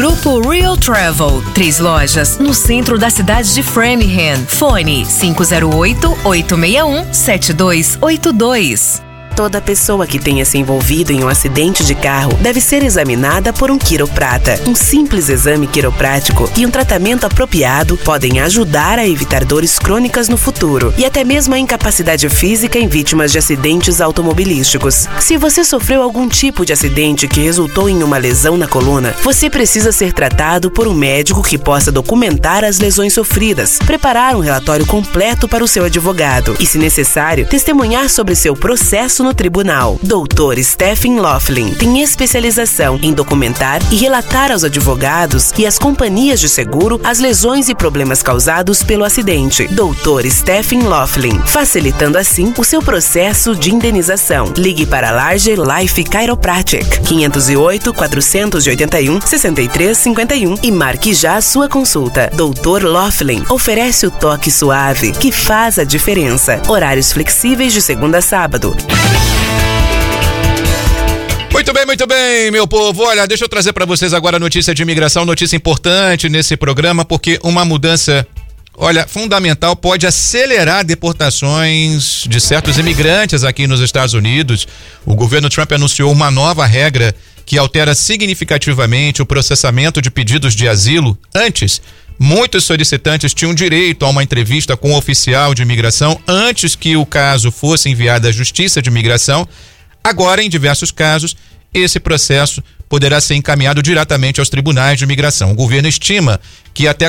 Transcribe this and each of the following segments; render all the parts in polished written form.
Grupo Real Travel, 3 lojas no centro da cidade de Framingham. Fone 508-861-7282. Toda pessoa que tenha se envolvido em um acidente de carro deve ser examinada por um quiroprata. Um simples exame quiroprático e um tratamento apropriado podem ajudar a evitar dores crônicas no futuro e até mesmo a incapacidade física em vítimas de acidentes automobilísticos. Se você sofreu algum tipo de acidente que resultou em uma lesão na coluna, você precisa ser tratado por um médico que possa documentar as lesões sofridas, preparar um relatório completo para o seu advogado e, se necessário, testemunhar sobre seu processo no tribunal. Dr. Stephen Laughlin tem especialização em documentar e relatar aos advogados e às companhias de seguro as lesões e problemas causados pelo acidente. Dr. Stephen Laughlin, facilitando assim o seu processo de indenização. Ligue para Larger Life Chiropractic 508-481-6351 e marque já a sua consulta. Dr. Laughlin oferece o toque suave que faz a diferença. Horários flexíveis de segunda a sábado. Muito bem, meu povo. Olha, deixa eu trazer para vocês agora a notícia de imigração, notícia importante nesse programa, porque uma mudança, fundamental pode acelerar deportações de certos imigrantes aqui nos Estados Unidos. O governo Trump anunciou uma nova regra que altera significativamente o processamento de pedidos de asilo. Antes, muitos solicitantes tinham direito a uma entrevista com um oficial de imigração antes que o caso fosse enviado à Justiça de Imigração. Agora, em diversos casos, esse processo poderá ser encaminhado diretamente aos tribunais de imigração. O governo estima que até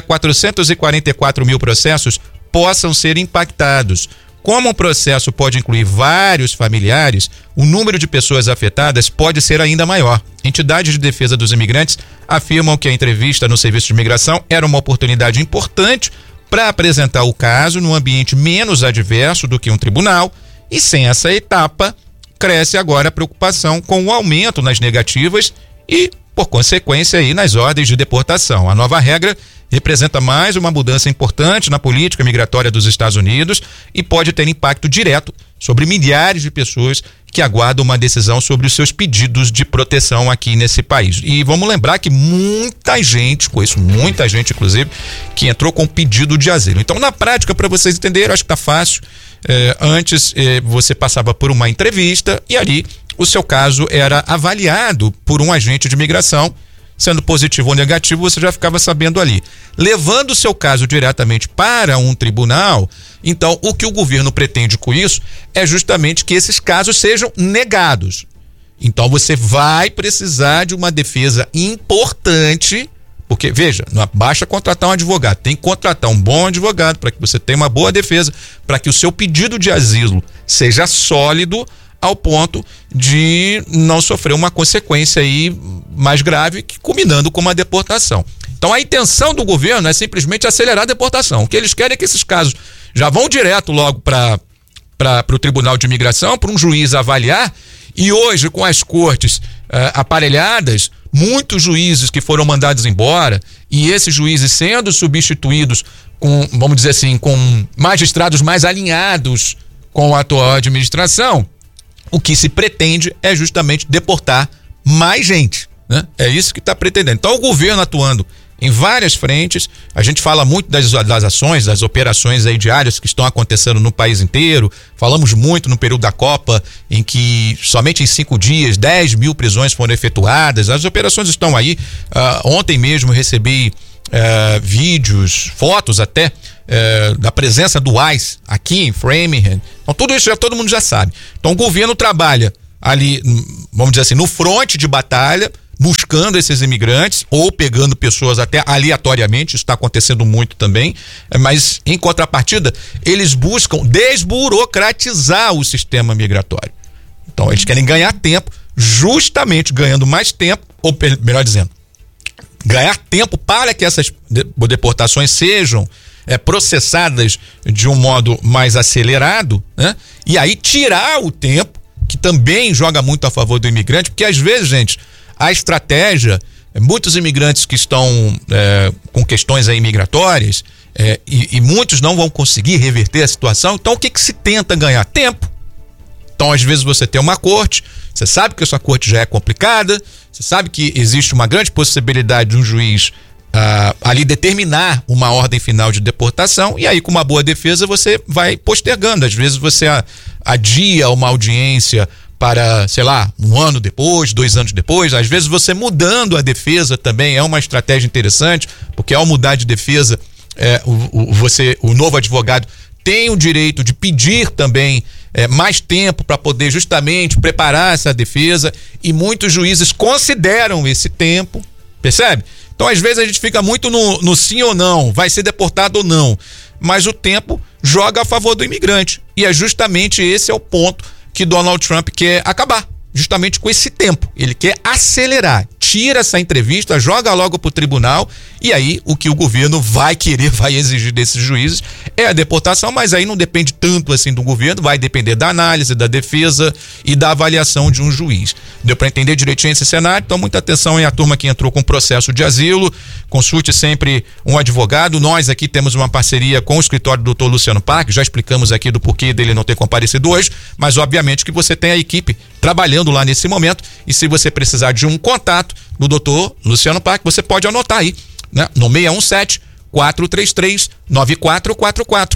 444 mil processos possam ser impactados. Como um processo pode incluir vários familiares, o número de pessoas afetadas pode ser ainda maior. Entidades de defesa dos imigrantes afirmam que a entrevista no Serviço de Imigração era uma oportunidade importante para apresentar o caso num ambiente menos adverso do que um tribunal, e sem essa etapa, cresce agora a preocupação com o aumento nas negativas e, por consequência, aí nas ordens de deportação. A nova regra representa mais uma mudança importante na política migratória dos Estados Unidos e pode ter impacto direto sobre milhares de pessoas que aguardam uma decisão sobre os seus pedidos de proteção aqui nesse país. E vamos lembrar que muita gente, conheço muita gente, inclusive, que entrou com pedido de asilo. Então, na prática, para vocês entenderem, acho que tá fácil. Antes você passava por uma entrevista e ali o seu caso era avaliado por um agente de imigração. Sendo positivo ou negativo, você já ficava sabendo ali. Levando o seu caso diretamente para um tribunal, então o que o governo pretende com isso é justamente que esses casos sejam negados. Então você vai precisar de uma defesa importante, porque, veja, não basta contratar um advogado, tem que contratar um bom advogado para que você tenha uma boa defesa, para que o seu pedido de asilo seja sólido ao ponto de não sofrer uma consequência aí mais grave, culminando com uma deportação. Então a intenção do governo é simplesmente acelerar a deportação. O que eles querem é que esses casos já vão direto logo para o Tribunal de Imigração, para um juiz avaliar, e hoje com as cortes aparelhadas, muitos juízes que foram mandados embora, e esses juízes sendo substituídos com, vamos dizer assim, com magistrados mais alinhados com a atual administração, o que se pretende é justamente deportar mais gente, né? É isso que está pretendendo. Então o governo atuando em várias frentes, a gente fala muito das ações, das operações aí diárias que estão acontecendo no país inteiro. Falamos muito no período da Copa, em que somente em 5 dias 10 mil prisões foram efetuadas. As operações estão aí. Ontem mesmo recebi vídeos, fotos até da presença do ICE aqui em Framingham. Então tudo isso todo mundo já sabe. Então o governo trabalha ali, vamos dizer assim, no fronte de batalha, buscando esses imigrantes ou pegando pessoas até aleatoriamente. Isso está acontecendo muito também, mas em contrapartida eles buscam desburocratizar o sistema migratório. Então eles querem ganhar tempo, justamente ganhando mais tempo, ou melhor dizendo, ganhar tempo para que essas deportações sejam processadas de um modo mais acelerado, né? E aí tirar o tempo, que também joga muito a favor do imigrante, porque às vezes, gente, a estratégia, muitos imigrantes que estão com questões aí migratórias, e muitos não vão conseguir reverter a situação. Então o que se tenta ganhar? Tempo. Então às vezes você tem uma corte Você sabe que a sua corte já é complicada, você sabe que existe uma grande possibilidade de um juiz ali determinar uma ordem final de deportação, e aí com uma boa defesa você vai postergando. Às vezes você adia uma audiência para, sei lá, 1 ano depois, 2 anos depois. Às vezes você mudando a defesa também é uma estratégia interessante, porque ao mudar de defesa, o novo advogado tem o direito de pedir também mais tempo para poder justamente preparar essa defesa, e muitos juízes consideram esse tempo, percebe? Então às vezes a gente fica muito no sim ou não, vai ser deportado ou não, mas o tempo joga a favor do imigrante, e é justamente esse é o ponto que Donald Trump quer acabar, justamente com esse tempo. Ele quer acelerar, tira essa entrevista, joga logo pro tribunal, e aí o que o governo vai exigir desses juízes é a deportação, mas aí não depende tanto assim do governo, vai depender da análise, da defesa e da avaliação de um juiz. Deu para entender direitinho esse cenário? Então muita atenção aí a turma que entrou com processo de asilo, consulte sempre um advogado. Nós aqui temos uma parceria com o escritório do Dr. Luciano Park, já explicamos aqui do porquê dele não ter comparecido hoje, mas obviamente que você tem a equipe trabalhando lá nesse momento, e se você precisar de um contato do Dr. Luciano Park, você pode anotar aí, né? No 617-433-9444,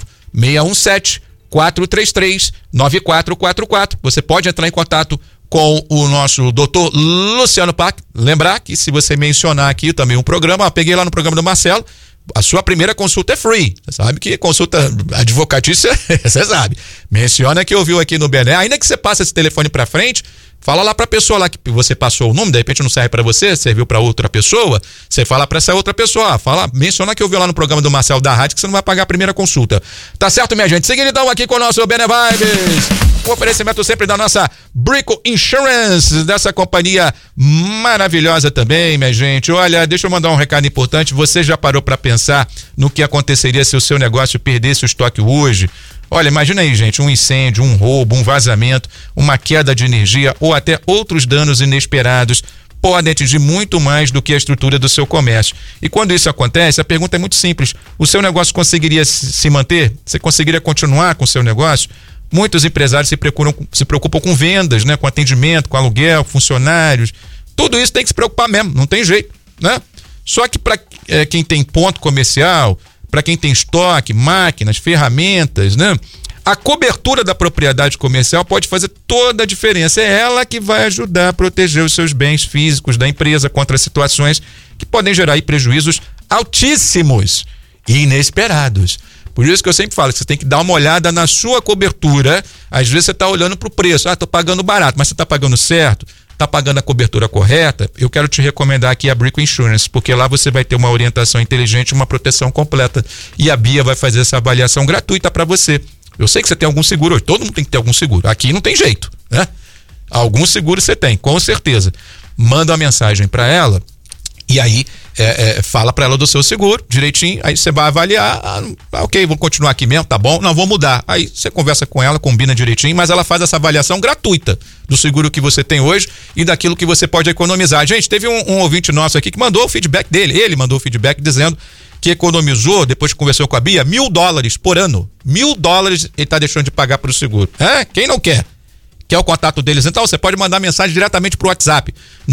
617-433-9444. Você pode entrar em contato com o nosso Dr. Luciano Park. Lembrar que se você mencionar aqui também um programa, peguei lá no programa do Marcelo, a sua primeira consulta é free. Você sabe que consulta advocatícia, você sabe. Menciona que ouviu aqui no Bené, ainda que você passe esse telefone pra frente, fala lá pra pessoa lá que você passou o número, de repente não serve pra você, serviu pra outra pessoa, você fala pra essa outra pessoa, menciona que ouviu lá no programa do Marcelo da Rádio, que você não vai pagar a primeira consulta. Tá certo, minha gente? Seguindo então aqui com o nosso Bené Vibes, o oferecimento sempre da nossa Brico Insurance, dessa companhia maravilhosa também, minha gente. Olha, deixa eu mandar um recado importante. Você já parou pra pensar no que aconteceria se o seu negócio perdesse o estoque hoje? Olha, imagina aí, gente, um incêndio, um roubo, um vazamento, uma queda de energia ou até outros danos inesperados podem atingir muito mais do que a estrutura do seu comércio. E quando isso acontece, a pergunta é muito simples: o seu negócio conseguiria se manter? Você conseguiria continuar com o seu negócio? Muitos empresários se preocupam com vendas, né? Com atendimento, com aluguel, funcionários. Tudo isso tem que se preocupar mesmo, não tem jeito, né? Só que para quem tem ponto comercial, para quem tem estoque, máquinas, ferramentas, né? A cobertura da propriedade comercial pode fazer toda a diferença. É ela que vai ajudar a proteger os seus bens físicos da empresa contra situações que podem gerar aí prejuízos altíssimos e inesperados. Por isso que eu sempre falo que você tem que dar uma olhada na sua cobertura. Às vezes você está olhando para o preço, tô pagando barato, mas você está pagando certo? Está pagando a cobertura correta? Eu quero te recomendar aqui a Brico Insurance, porque lá você vai ter uma orientação inteligente, uma proteção completa, e a Bia vai fazer essa avaliação gratuita para você. Eu sei que você tem algum seguro hoje, todo mundo tem que ter algum seguro, aqui não tem jeito, né? Algum seguro você tem, com certeza. Manda uma mensagem para ela e aí fala para ela do seu seguro direitinho, aí você vai avaliar, ok, vou continuar aqui mesmo, tá bom, não, vou mudar. Aí você conversa com ela, combina direitinho, mas ela faz essa avaliação gratuita do seguro que você tem hoje e daquilo que você pode economizar. Gente, teve um ouvinte nosso aqui que mandou o feedback dele, ele mandou o feedback dizendo que economizou, depois que conversou com a Bia, $1.000 por ano. $1.000 ele tá deixando de pagar pro seguro. Quem não quer? Quer o contato deles? Então você pode mandar mensagem diretamente pro WhatsApp no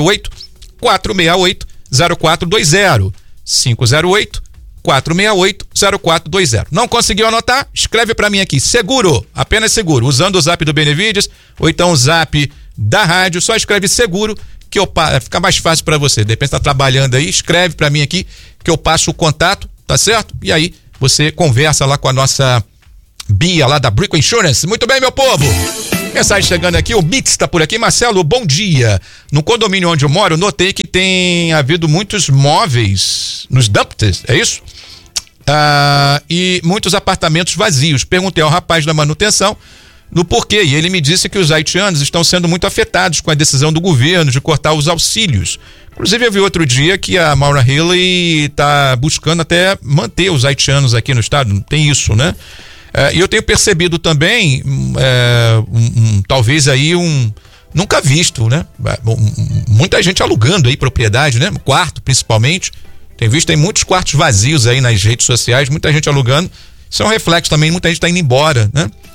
508-468-0420. 508-468-0420. Não conseguiu anotar? Escreve para mim aqui, seguro, apenas seguro, usando o zap do Benevides ou então o zap da rádio, só escreve seguro que fica mais fácil para você. De repente tá trabalhando aí, escreve para mim aqui que eu passo o contato, tá certo? E aí você conversa lá com a nossa Bia lá da Brico Insurance. Muito bem, meu povo. Mensagem chegando aqui, o Mix está por aqui. Marcelo, bom dia. No condomínio onde eu moro, notei que tem havido muitos móveis nos dumpsters, é isso? E muitos apartamentos vazios. Perguntei ao rapaz da manutenção no porquê, e ele me disse que os haitianos estão sendo muito afetados com a decisão do governo de cortar os auxílios. Inclusive eu vi outro dia que a Maura Healey está buscando até manter os haitianos aqui no estado, tem isso, né? E eu tenho percebido também, talvez aí nunca visto, né? Muita gente alugando aí propriedade, né? Quarto, principalmente. Tem visto, tem muitos quartos vazios aí nas redes sociais, muita gente alugando. Isso é um reflexo também, muita gente está indo embora, né?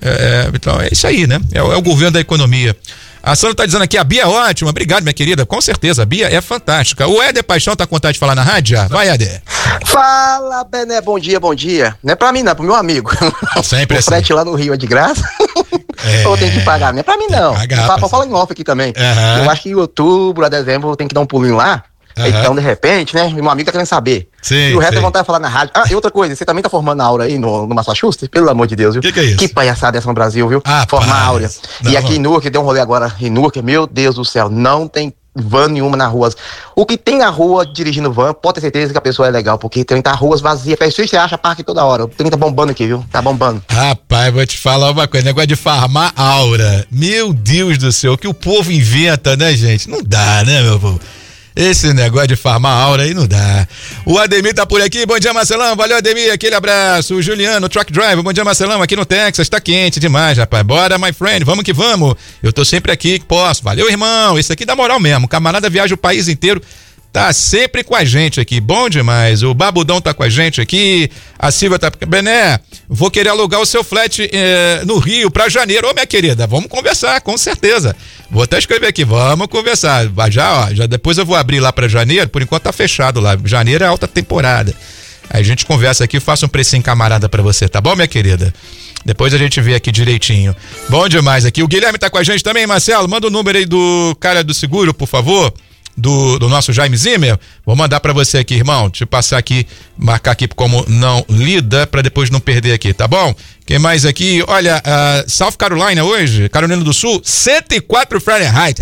Então é isso aí, né? É o governo da economia. A Sandra tá dizendo aqui, a Bia é ótima. Obrigado, minha querida. Com certeza, a Bia é fantástica. O Éder Paixão tá com vontade de falar na rádio? Vai, Éder. Fala, Bené, bom dia. Não é pra mim, não, é pro meu amigo. Sempre o frete lá no Rio é de graça. Ou tem que pagar? Não é pra mim, não. Fala em off aqui também. Eu acho que em outubro a dezembro eu tenho que dar um pulinho lá. Então, de repente, né, meu amigo tá querendo saber. Sim, e o resto é vontade de falar na rádio. E outra coisa, você também tá formando a Áurea aí no Massachusetts? Pelo amor de Deus, viu? Que é isso? Que palhaçada essa no Brasil, viu? Formar a Áurea. E aqui em Newark, deu um rolê agora em Newark, meu Deus do céu, não tem van nenhuma na rua. O que tem na rua dirigindo van, pode ter certeza que a pessoa é legal, porque tem ruas vazias, você acha parque toda hora. O trem tá bombando aqui, viu? Tá bombando. Rapaz, vou te falar uma coisa, negócio de farmar Áurea. Meu Deus do céu, o que o povo inventa, né, gente? Não dá, né, meu povo? Esse negócio de farmar Áurea aí não dá. O Ademir tá por aqui, bom dia, Marcelão, valeu, Ademir, aquele abraço. O Juliano, Truck Driver, bom dia, Marcelão, aqui no Texas, tá quente demais, rapaz, bora, my friend, vamos que vamos. Eu tô sempre aqui que posso, valeu, irmão, esse aqui dá moral mesmo, camarada viaja o país inteiro, tá sempre com a gente aqui, bom demais. O Babudão tá com a gente aqui, a Silvia tá... Bené, vou querer alugar o seu flat no Rio pra janeiro. Ô, minha querida, vamos conversar, com certeza. Vou até escrever aqui, vamos conversar. Já depois eu vou abrir lá pra janeiro, por enquanto tá fechado lá. Janeiro é alta temporada. Aí a gente conversa aqui, faça um precinho camarada pra você, tá bom, minha querida? Depois a gente vê aqui direitinho. Bom demais aqui. O Guilherme tá com a gente também, Marcelo. Manda o número aí do cara do seguro, por favor. Do nosso Jaime Zimmer, vou mandar pra você aqui, irmão, deixa eu passar aqui, marcar aqui como não lida, pra depois não perder aqui, tá bom? Quem mais aqui? Olha, South Carolina hoje, Carolina do Sul, 104 Fahrenheit.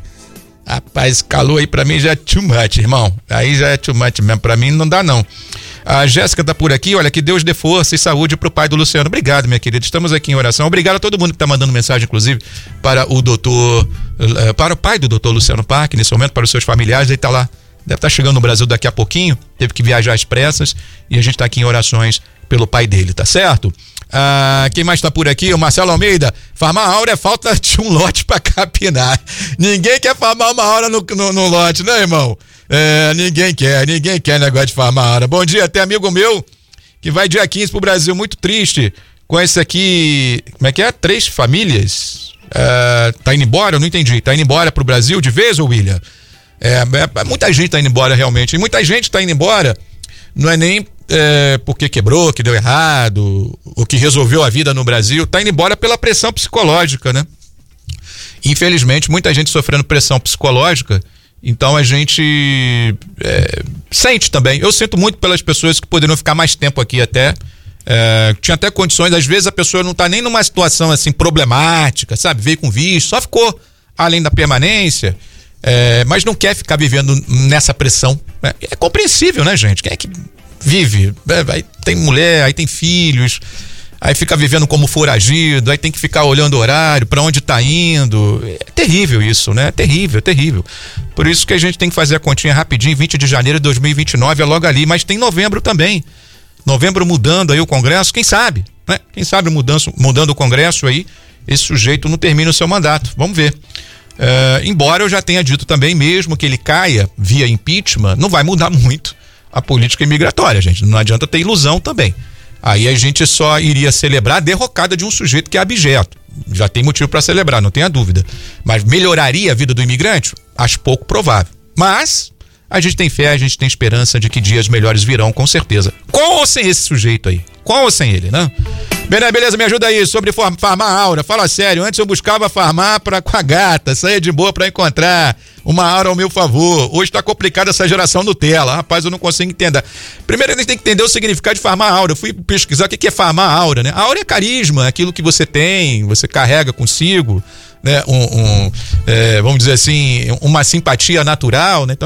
Rapaz, calor aí pra mim já é too much, irmão, aí já é too much mesmo, pra mim não dá não. A Jéssica tá por aqui, olha, que Deus dê força e saúde pro pai do Luciano. Obrigado, minha querida, estamos aqui em oração. Obrigado a todo mundo que tá mandando mensagem, inclusive, para o doutor, para o pai do doutor Luciano Parque, nesse momento, para os seus familiares. Ele tá lá, deve estar chegando no Brasil daqui a pouquinho, teve que viajar às pressas e a gente tá aqui em orações pelo pai dele, tá certo? Quem mais tá por aqui? O Marcelo Almeida. Farmar Áurea é falta de um lote pra capinar. Ninguém quer farmar uma Áurea no lote, né, irmão? Ninguém quer negócio de farmar Áurea. Bom dia, tem amigo meu que vai dia 15 pro Brasil, muito triste com esse aqui, como é que é? 3 famílias, tá indo embora? Eu não entendi, tá indo embora pro Brasil de vez, ou William? Muita gente tá indo embora realmente, e muita gente tá indo embora, não é nem porque quebrou, que deu errado, ou que resolveu a vida no Brasil, tá indo embora pela pressão psicológica, né? Infelizmente, muita gente sofrendo pressão psicológica. Então a gente sente também. Eu sinto muito pelas pessoas que poderiam ficar mais tempo aqui até. Tinha até condições, às vezes a pessoa não tá nem numa situação assim problemática, sabe? Veio com visto, só ficou além da permanência, mas não quer ficar vivendo nessa pressão. É compreensível, né, gente? Quem é que vive? Aí tem mulher, aí tem filhos, aí fica vivendo como foragido, aí tem que ficar olhando o horário, pra onde tá indo. É terrível isso, né? É terrível. Por isso que a gente tem que fazer a continha rapidinho, 20 de janeiro de 2029 é logo ali, mas tem novembro também. Novembro mudando aí o Congresso, quem sabe, né? Quem sabe mudando o Congresso aí, esse sujeito não termina o seu mandato, vamos ver. Embora eu já tenha dito também, mesmo que ele caia via impeachment, não vai mudar muito a política imigratória, gente, não adianta ter ilusão também. Aí a gente só iria celebrar a derrocada de um sujeito que é abjeto. Já tem motivo para celebrar, não tenha dúvida. Mas melhoraria a vida do imigrante? Acho pouco provável. Mas a gente tem fé, a gente tem esperança de que dias melhores virão, com certeza. Com ou sem esse sujeito aí? Com ou sem ele, né? Bené, beleza, me ajuda aí sobre farmar Áurea. Fala sério, antes eu buscava farmar com a gata, saía de boa pra encontrar uma Áurea ao meu favor. Hoje tá complicada essa geração Nutella. Rapaz, eu não consigo entender. Primeiro a gente tem que entender o significado de farmar Áurea. Eu fui pesquisar o que é farmar Áurea, né? A Áurea é carisma, aquilo que você tem, você carrega consigo, né? Vamos dizer assim, uma simpatia natural, né? Então